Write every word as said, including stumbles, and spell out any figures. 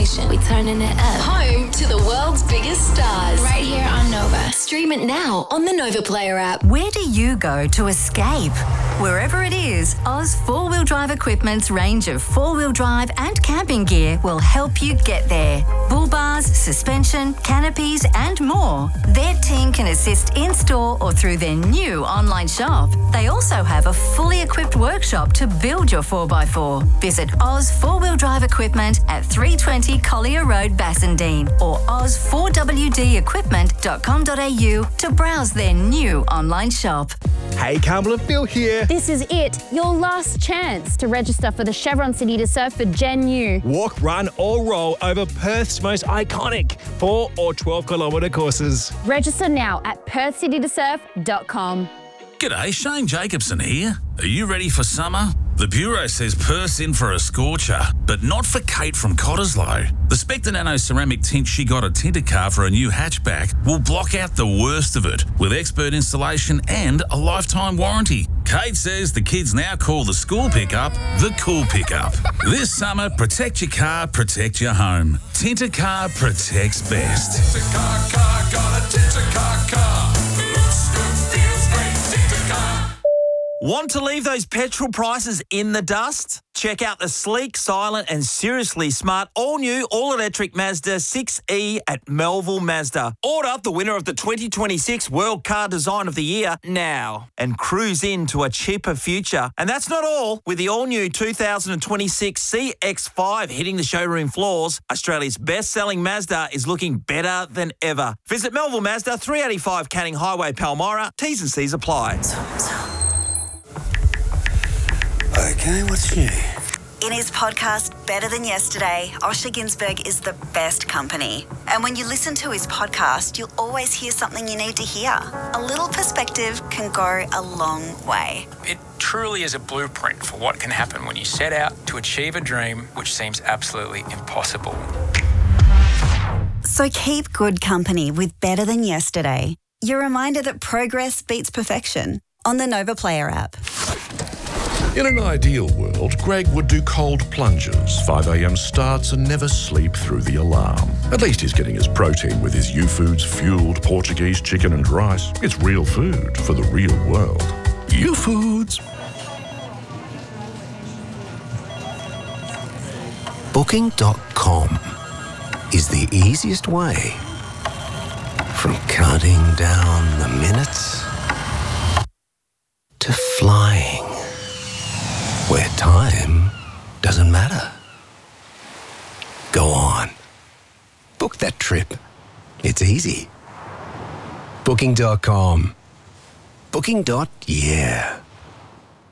station. We turning it up. Home to the world's biggest stars. Right here on Nova. Stream it now on the Nova Player app. Where do you go to escape? Wherever it is, Oz four-wheel drive equipment's range of four-wheel drive and camping gear will help you get there. Bull bars, suspension, canopies and more. Their team can assist in-store or through their new online shop. They also have a fully equipped workshop to build your four by four. Visit Oz four-wheel drive equipment at three twenty Collier Road, Bassendean or oz four w d equipment dot com dot a u to browse their new online shop. Hey, Carmel, Phil here. This is it, your last chance to register for the Chevron City to Surf for Gen U. Walk, run or roll over Perth's most iconic four or twelve kilometre courses. Register now at perth city to surf dot com. G'day, Shane Jacobson here. Are you ready for summer? The Bureau says Perth's in for a scorcher, but not for Kate from Cottesloe. The Spectre Nano ceramic tint she got at Tintercar for a new hatchback will block out the worst of it with expert installation and a lifetime warranty. Kate says the kids now call the school pickup the cool pickup. This summer, protect your car, protect your home. Tintercar protects best. Tintercar car, got a Tintercar car. Looks good, feels great, Tintercar. Want to leave those petrol prices in the dust? Check out the sleek, silent and seriously smart all-new all-electric Mazda six E at Melville Mazda. Order the winner of the twenty twenty-six World Car Design of the Year now and cruise into a cheaper future. And that's not all. With the all-new two thousand twenty-six C X five hitting the showroom floors, Australia's best-selling Mazda is looking better than ever. Visit Melville Mazda, three eighty-five Canning Highway, Palmyra. T's and C's apply. Okay, what's new? In his podcast, Better Than Yesterday, Osher Günsberg is the best company. And when you listen to his podcast, you'll always hear something you need to hear. A little perspective can go a long way. It truly is a blueprint for what can happen when you set out to achieve a dream which seems absolutely impossible. So keep good company with Better Than Yesterday. Your reminder that progress beats perfection on the Nova Player app. In an ideal world, Greg would do cold plunges, five a.m. starts and never sleep through the alarm. At least he's getting his protein with his U-Foods fueled Portuguese chicken and rice. It's real food for the real world. U-Foods. Booking dot com is the easiest way from counting down the minutes to flying where time doesn't matter. Go on. Book that trip. It's easy. Booking dot com. Booking. Yeah.